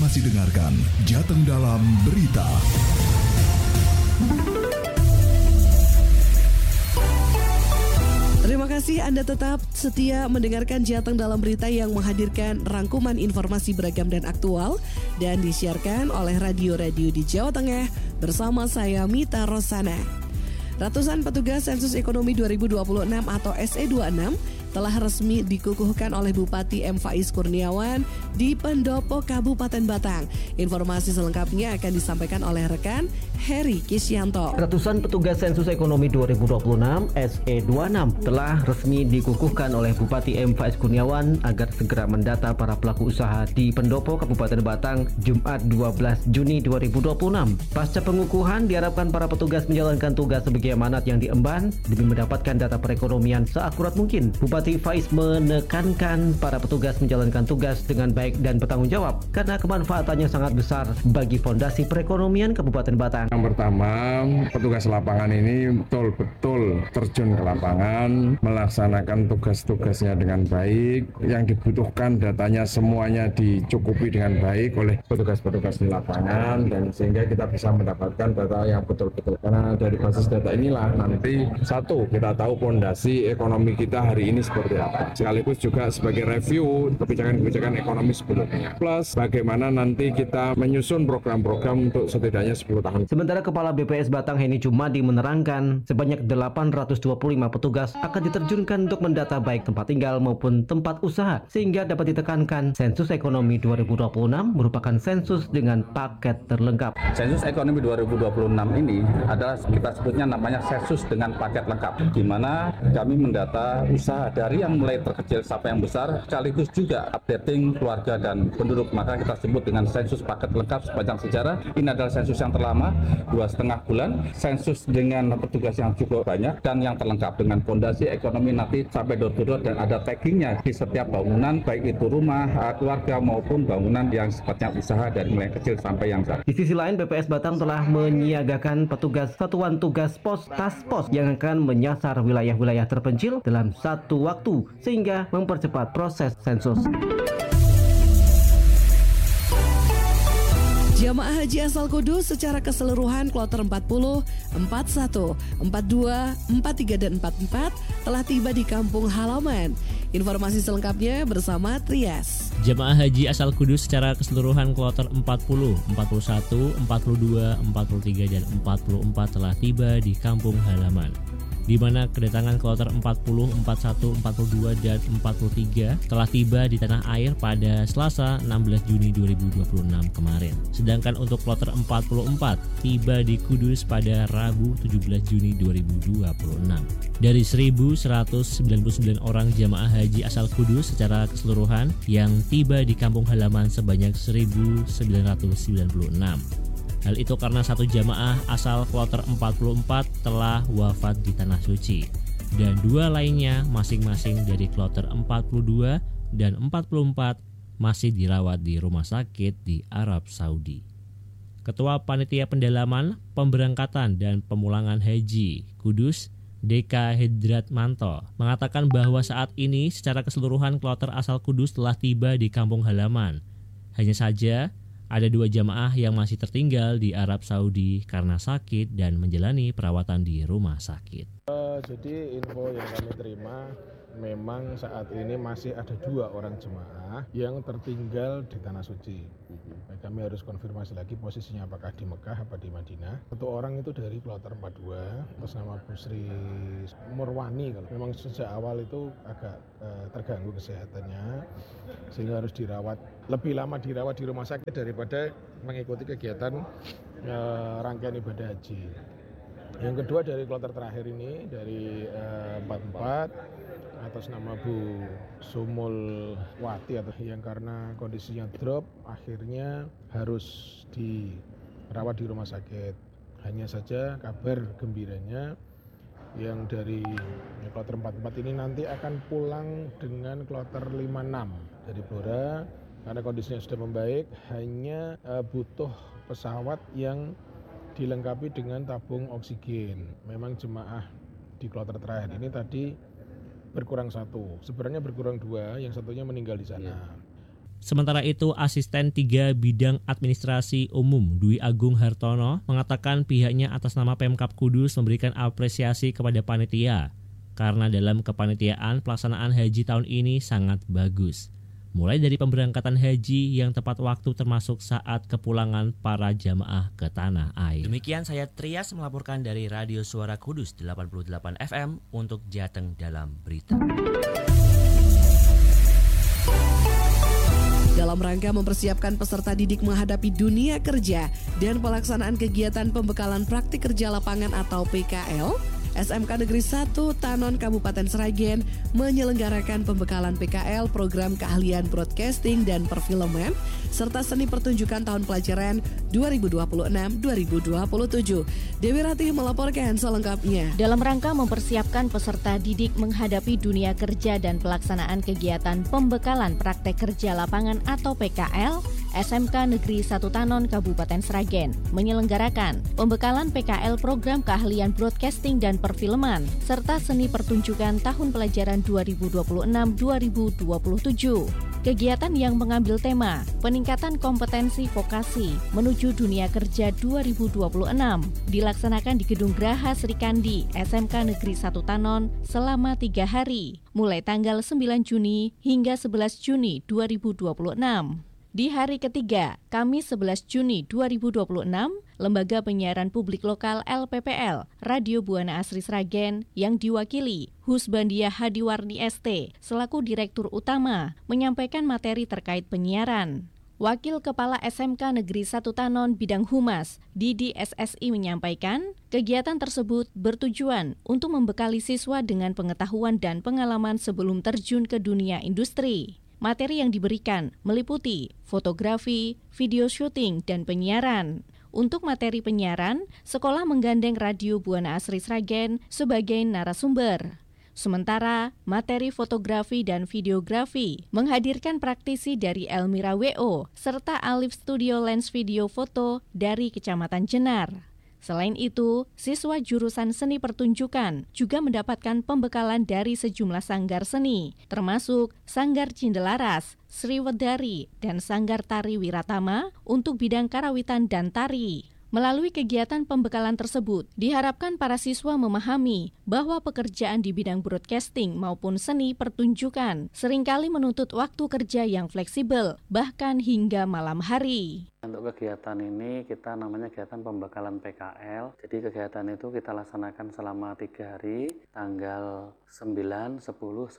masih dengarkan Jateng Dalam Berita. Terima kasih Anda tetap setia mendengarkan Jateng Dalam Berita yang menghadirkan rangkuman informasi beragam dan aktual dan disiarkan oleh radio-radio di Jawa Tengah bersama saya Mita Rosana. Ratusan petugas Sensus Ekonomi 2026 atau SE26 telah resmi dikukuhkan oleh Bupati M. Faiz Kurniawan di Pendopo Kabupaten Batang. Informasi selengkapnya akan disampaikan oleh rekan Heri Kisyanto. Ratusan petugas Sensus Ekonomi 2026 SE26 telah resmi dikukuhkan oleh Bupati M. Faiz Kurniawan agar segera mendata para pelaku usaha di Pendopo Kabupaten Batang Jumat 12 Juni 2026. Pasca pengukuhan diharapkan para petugas menjalankan tugas sebagai amanat yang diemban demi mendapatkan data perekonomian seakurat mungkin. Bupati Faiz menekankan para petugas menjalankan tugas dengan baik dan bertanggung jawab karena kemanfaatannya sangat besar bagi fondasi perekonomian Kabupaten Batang. Yang pertama, petugas lapangan ini betul-betul terjun ke lapangan, melaksanakan tugas-tugasnya dengan baik. Yang dibutuhkan datanya semuanya dicukupi dengan baik oleh petugas-petugas di lapangan, dan sehingga kita bisa mendapatkan data yang betul-betul. Karena dari basis data inilah nanti satu, kita tahu fondasi ekonomi kita hari ini seperti apa. Sekaligus juga sebagai review kebijakan-kebijakan ekonomi sebelumnya. Plus bagaimana nanti kita menyusun program-program untuk setidaknya 10 tahun. Sementara Kepala BPS Batang Heni Jumadi menerangkan sebanyak 825 petugas akan diterjunkan untuk mendata baik tempat tinggal maupun tempat usaha sehingga dapat ditekankan Sensus Ekonomi 2026 merupakan sensus dengan paket terlengkap. Sensus Ekonomi 2026 ini adalah kita sebutnya namanya sensus dengan paket lengkap, di mana kami mendata usaha dari yang mulai terkecil sampai yang besar, sekaligus juga updating keluarga dan penduduk. Maka kita sebut dengan sensus paket lengkap sepanjang sejarah. Ini adalah sensus yang terlama, 2,5 bulan, sensus dengan petugas yang cukup banyak dan yang terlengkap dengan fondasi ekonomi nanti sampai door to door, dan ada taggingnya di setiap bangunan, baik itu rumah, keluarga maupun bangunan yang sifatnya usaha dari mulai kecil sampai yang besar. Di sisi lain, BPS Batang telah menyiagakan petugas satuan tugas pos task pos yang akan menyasar wilayah-wilayah terpencil dalam satu waktu sehingga mempercepat proses sensus. Jamaah haji asal Kudus secara keseluruhan kloter 40, 41, 42, 43 dan 44 telah tiba di kampung halaman. Informasi selengkapnya bersama Trias. Jamaah haji asal Kudus secara keseluruhan kloter 40, 41, 42, 43 dan 44 telah tiba di kampung halaman, di mana kedatangan kloter 40, 41, 42, dan 43 telah tiba di tanah air pada Selasa 16 Juni 2026 kemarin. Sedangkan untuk kloter 44 tiba di Kudus pada Rabu 17 Juni 2026. Dari 1.199 orang jamaah haji asal Kudus secara keseluruhan yang tiba di kampung halaman sebanyak 1.996. Hal itu karena satu jamaah asal kloter 44 telah wafat di Tanah Suci dan dua lainnya masing-masing dari kloter 42 dan 44 masih dirawat di rumah sakit di Arab Saudi. Ketua Panitia Pendalaman, Pemberangkatan dan Pemulangan Haji Kudus, Deka Hidratmanto, mengatakan bahwa saat ini secara keseluruhan kloter asal Kudus telah tiba di kampung halaman. Hanya saja ada dua jamaah yang masih tertinggal di Arab Saudi karena sakit dan menjalani perawatan di rumah sakit. Jadi info yang kami terima, memang saat ini masih ada dua orang jemaah yang tertinggal di Tanah Suci. Kami harus konfirmasi lagi posisinya apakah di Mekah apa di Madinah. Satu orang itu dari kloter 42 atas nama Bu Sri Murwani. Kalau memang sejak awal itu agak terganggu kesehatannya sehingga harus dirawat, lebih lama dirawat di rumah sakit daripada mengikuti kegiatan rangkaian ibadah haji. Yang kedua dari kloter terakhir ini dari 44 atas nama Bu Sumul Wati atau yang karena kondisinya drop akhirnya harus dirawat di rumah sakit. Hanya saja kabar gembiranya yang dari kloter 44 ini nanti akan pulang dengan kloter 56 dari Blora karena kondisinya sudah membaik, hanya butuh pesawat yang dilengkapi dengan tabung oksigen. Memang jemaah di kloter terakhir ini tadi berkurang satu, sebenarnya berkurang dua, yang satunya meninggal di sana. Sementara itu, Asisten 3 Bidang Administrasi Umum Dwi Agung Hartono mengatakan pihaknya atas nama Pemkab Kudus memberikan apresiasi kepada panitia karena dalam kepanitiaan pelaksanaan haji tahun ini sangat bagus. Mulai dari pemberangkatan haji yang tepat waktu termasuk saat kepulangan para jamaah ke tanah air. Demikian saya Trias melaporkan dari Radio Suara Kudus 88 FM untuk Jateng Dalam Berita. Dalam rangka mempersiapkan peserta didik menghadapi dunia kerja dan pelaksanaan kegiatan pembekalan praktik kerja lapangan atau PKL, SMK Negeri 1 Tanon Kabupaten Sragen menyelenggarakan pembekalan PKL program keahlian broadcasting dan perfilman serta seni pertunjukan tahun pelajaran 2026-2027. Dewi Ratih melaporkan selengkapnya. Dalam rangka mempersiapkan peserta didik menghadapi dunia kerja dan pelaksanaan kegiatan pembekalan praktek kerja lapangan atau PKL, SMK Negeri 1 Tanon Kabupaten Sragen menyelenggarakan pembekalan PKL program keahlian broadcasting dan perfilman serta seni pertunjukan tahun pelajaran 2026-2027. Kegiatan yang mengambil tema peningkatan kompetensi vokasi menuju dunia kerja 2026 dilaksanakan di Gedung Graha Srikandi SMK Negeri 1 Tanon selama 3 hari, mulai tanggal 9 Juni hingga 11 Juni 2026. Di hari ketiga, Kamis 11 Juni 2026, Lembaga Penyiaran Publik Lokal LPPL, Radio Buana Asri Sragen yang diwakili Husbandia Hadiwarni ST selaku Direktur Utama menyampaikan materi terkait penyiaran. Wakil Kepala SMK Negeri 1 Tanon Bidang Humas, Didi SSI menyampaikan, kegiatan tersebut bertujuan untuk membekali siswa dengan pengetahuan dan pengalaman sebelum terjun ke dunia industri. Materi yang diberikan meliputi fotografi, video syuting, dan penyiaran. Untuk materi penyiaran, sekolah menggandeng Radio Buana Asri Sragen sebagai narasumber. Sementara, materi fotografi dan videografi menghadirkan praktisi dari Elmira WO serta Alif Studio Lens Video Foto dari Kecamatan Jenar. Selain itu, siswa jurusan seni pertunjukan juga mendapatkan pembekalan dari sejumlah sanggar seni, termasuk Sanggar Cindelaras, Sriwedari, dan Sanggar Tari Wiratama untuk bidang karawitan dan tari. Melalui kegiatan pembekalan tersebut, diharapkan para siswa memahami bahwa pekerjaan di bidang broadcasting maupun seni pertunjukan seringkali menuntut waktu kerja yang fleksibel, bahkan hingga malam hari. Untuk kegiatan ini kita namanya kegiatan pembekalan PKL. Jadi kegiatan itu kita laksanakan selama 3 hari, tanggal 9, 10,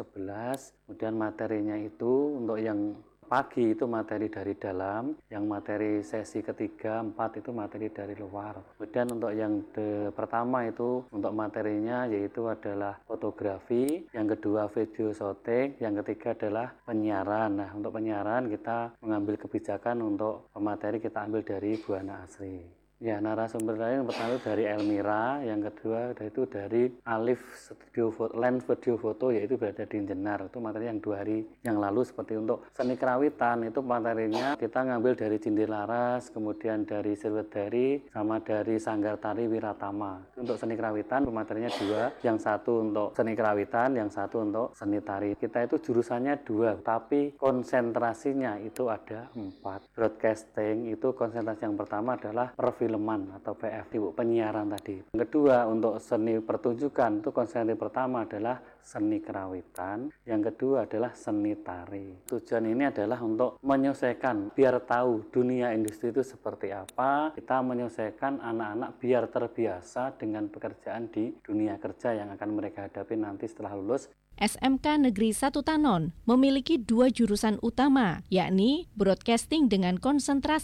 11. Kemudian materinya itu untuk yang pagi itu materi dari dalam, yang materi sesi ketiga, 4 itu materi dari luar. Kemudian untuk yang pertama itu untuk materinya yaitu adalah fotografi, yang kedua video shooting, yang ketiga adalah penyiaran. Nah, untuk penyiaran kita mengambil kebijakan untuk pemateri kita ambil dari Buana Asri. Ya, narasumber lain yang pertama dari Elmira, yang kedua itu dari Alif Studio Lens Video Foto, yaitu berada di Jenar. Itu materi yang 2 hari yang lalu. Seperti untuk seni kerawitan itu materinya kita ngambil dari Cindelaras, kemudian dari Sriwedari, sama dari Sanggar Tari Wiratama. Untuk seni kerawitan materinya 2, yang satu untuk seni kerawitan, yang satu untuk seni tari. Kita itu jurusannya 2, tapi konsentrasinya itu ada 4. Broadcasting itu konsentrasi yang pertama adalah perfilman atau PF, penyiaran tadi. Yang kedua untuk seni pertunjukan itu konsentrasi pertama adalah seni kerawitan, yang kedua adalah seni tari. Tujuan ini adalah untuk menyelesaikan biar tahu dunia industri itu seperti apa. Kita menyelesaikan anak-anak biar terbiasa dengan pekerjaan di dunia kerja yang akan mereka hadapi nanti setelah lulus. SMK Negeri 1 Tanon memiliki 2 jurusan utama, yakni broadcasting dengan konsentrasi